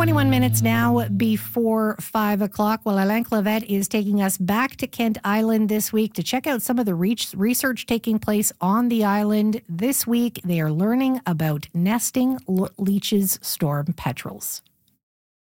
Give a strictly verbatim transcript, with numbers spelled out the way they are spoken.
twenty-one minutes now before five o'clock. Well, Alain Clavette is taking us back to Kent Island this week to check out some of the research taking place on the island. This week, they are learning about nesting leeches storm petrels.